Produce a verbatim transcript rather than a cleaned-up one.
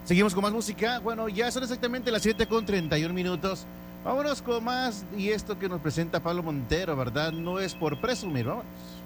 Seguimos con más música. Bueno, ya son exactamente las siete con treinta y un minutos. Vámonos con más y esto que nos presenta Pablo Montero, ¿verdad? No es por presumir, vamos.